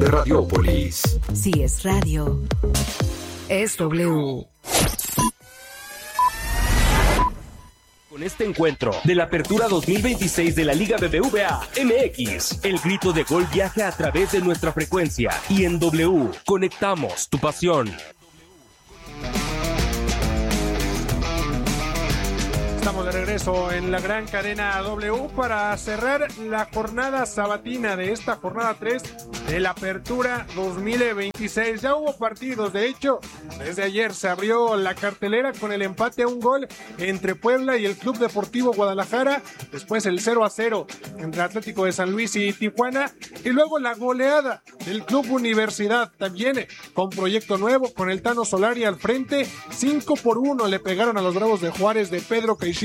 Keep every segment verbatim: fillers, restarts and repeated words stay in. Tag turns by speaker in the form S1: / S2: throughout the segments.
S1: de Radiópolis.
S2: Si es radio, es W.
S3: Con este encuentro de la Apertura dos mil veintiséis de la Liga B B V A M X, el grito de gol viaja a través de nuestra frecuencia y en W conectamos tu pasión.
S4: Estamos de regreso en la gran cadena W para cerrar la jornada sabatina de esta jornada tres de la Apertura dos mil veintiséis. Ya hubo partidos, de hecho, desde ayer se abrió la cartelera con el empate a un gol entre Puebla y el Club Deportivo Guadalajara, después el cero a cero entre Atlético de San Luis y Tijuana, y luego la goleada del Club Universidad, también con proyecto nuevo, con el Tano Solari al frente, cinco por uno le pegaron a los Bravos de Juárez de Pedro Caixinha.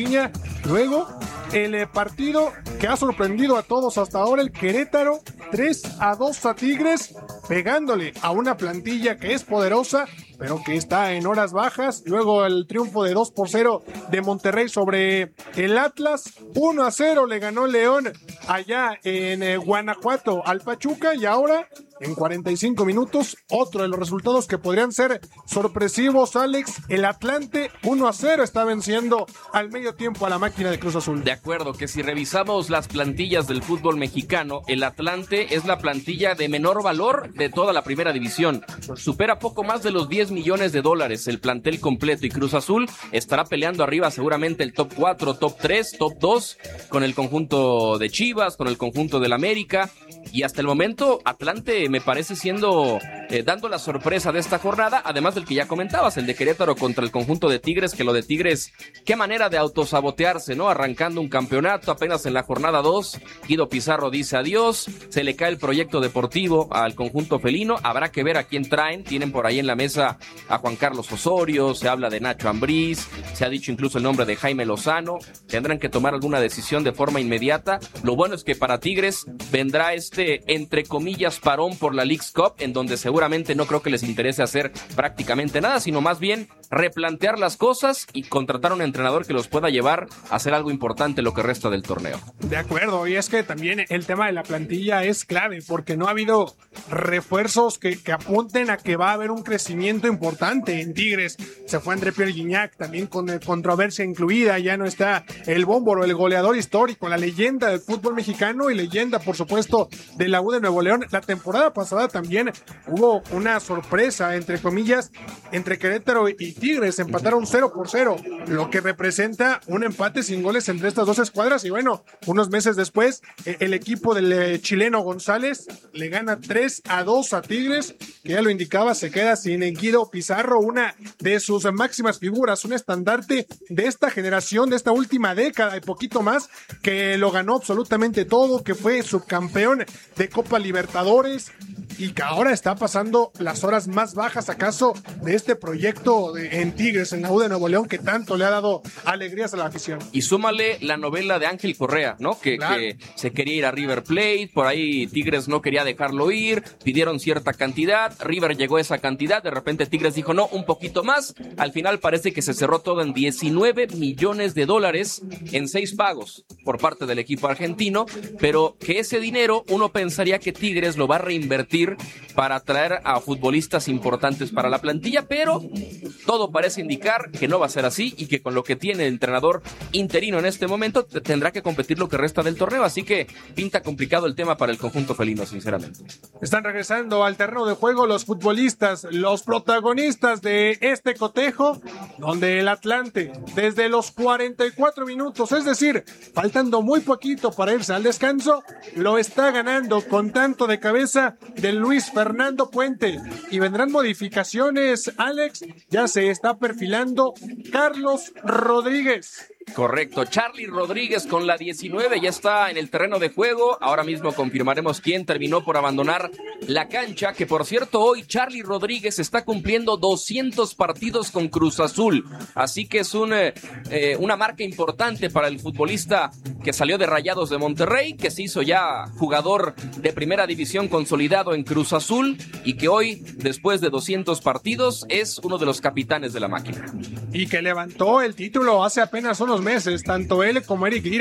S4: Luego el partido que ha sorprendido a todos hasta ahora, el Querétaro, tres a dos a Tigres, pegándole a una plantilla que es poderosa, pero que está en horas bajas. Luego el triunfo de dos por cero de Monterrey sobre el Atlas, uno a cero le ganó León allá en eh, Guanajuato al Pachuca, y ahora en cuarenta y cinco minutos, otro de los resultados que podrían ser sorpresivos, Alex, el Atlante uno a cero está venciendo al medio tiempo a la máquina de Cruz Azul.
S5: De acuerdo, que si revisamos las plantillas del fútbol mexicano, el Atlante es la plantilla de menor valor de toda la primera división. Supera poco más de los diez millones de dólares el plantel completo, y Cruz Azul estará peleando arriba seguramente el top cuatro, top tres, top dos, con el conjunto de Chivas, con el conjunto del América, y hasta el momento Atlante me parece siendo, eh, dando la sorpresa de esta jornada, además del que ya comentabas, el de Querétaro contra el conjunto de Tigres, que lo de Tigres, qué manera de autosabotearse, ¿no? Arrancando un campeonato apenas en la jornada dos, Guido Pizarro dice adiós, se le cae el proyecto deportivo al conjunto felino, habrá que ver a quién traen, tienen por ahí en la mesa a Juan Carlos Osorio, se habla de Nacho Ambriz, se ha dicho incluso el nombre de Jaime Lozano, tendrán que tomar alguna decisión de forma inmediata. Lo bueno es que para Tigres vendrá este, entre comillas, parón por la Leagues Cup, en donde seguramente no creo que les interese hacer prácticamente nada, sino más bien replantear las cosas y contratar a un entrenador que los pueda llevar a hacer algo importante lo que resta del torneo.
S4: De acuerdo, y es que también el tema de la plantilla es clave, porque no ha habido refuerzos que, que apunten a que va a haber un crecimiento importante en Tigres. Se fue André Pierre Gignac, también con eh, controversia incluida, ya no está el Bómboro, el goleador histórico, la leyenda del fútbol mexicano y leyenda, por supuesto, de la U de Nuevo León. La temporada pasada también hubo una sorpresa, entre comillas, entre Querétaro y Tigres, empataron cero por cero, lo que representa un empate sin goles entre estas dos escuadras, y bueno, unos meses después, el equipo del eh, chileno González le gana tres a dos a Tigres, que ya lo indicaba, se queda sin Guido Pizarro, una de sus máximas figuras, un estandarte de esta generación, de esta última década y poquito más, que lo ganó absolutamente todo, que fue subcampeón de Copa Libertadores y que ahora está pasando las horas más bajas, acaso, de este proyecto de, en Tigres, en la U de Nuevo León, que tanto le ha dado alegrías a la afición.
S5: Y súmale la novela de Ángel Correa, ¿no? Que, claro, que se quería ir a River Plate, por ahí Tigres no quería dejarlo ir, pidieron cierta cantidad, River llegó a esa cantidad, de repente Tigres dijo no, un poquito más, al final parece que se cerró todo en diecinueve millones de dólares en seis pagos por parte del equipo argentino, pero que ese dinero uno pensaría que Tigres lo va a reinvertir para atraer a futbolistas importantes para la plantilla, pero todo parece indicar que no va a ser así y que con lo que tiene el entrenador interino en este momento tendrá que competir lo que resta del torneo, así que pinta complicado el tema para el conjunto felino, sinceramente.
S4: Están regresando al terreno de juego los futbolistas, los protagonistas de este cotejo, donde el Atlante, desde los cuarenta y cuatro minutos, es decir, faltando muy poquito para irse al descanso, lo está ganando con tanto de cabeza de Luis Fernando Puente, y vendrán modificaciones, Alex, ya se está perfilando Carlos Rodríguez.
S5: Correcto, Charly Rodríguez con la diecinueve ya está en el terreno de juego. Ahora mismo confirmaremos quién terminó por abandonar la cancha, que por cierto hoy Charly Rodríguez está cumpliendo doscientos partidos con Cruz Azul, así que es un, eh, eh, una marca importante para el futbolista que salió de Rayados de Monterrey, que se hizo ya jugador de primera división consolidado en Cruz Azul y que hoy, después de doscientos partidos, es uno de los capitanes de la máquina.
S4: Y que levantó el título hace apenas unos meses, tanto él como Eric Lira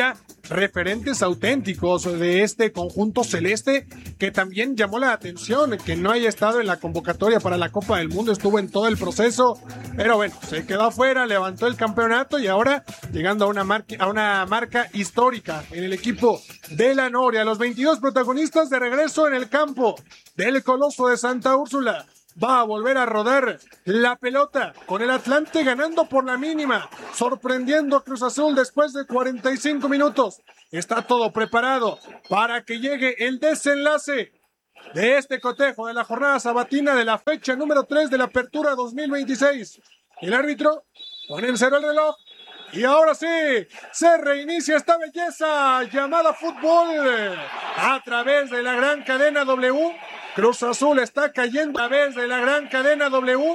S4: referentes auténticos de este conjunto celeste, que también llamó la atención que no haya estado en la convocatoria para la Copa del Mundo, estuvo en todo el proceso, pero bueno, se quedó afuera, levantó el campeonato y ahora llegando a una marca, a una marca histórica en el equipo de la Noria. Los veintidós protagonistas de regreso en el campo del Coloso de Santa Úrsula. Va a volver a rodar la pelota con el Atlante ganando por la mínima, sorprendiendo a Cruz Azul después de cuarenta y cinco minutos. Está todo preparado para que llegue el desenlace de este cotejo de la jornada sabatina de la fecha número tres de la Apertura dos mil veintiséis. El árbitro pone en cero el reloj y ahora sí, se reinicia esta belleza llamada fútbol a través de la gran cadena W. Cruz Azul está cayendo a través de la gran cadena W.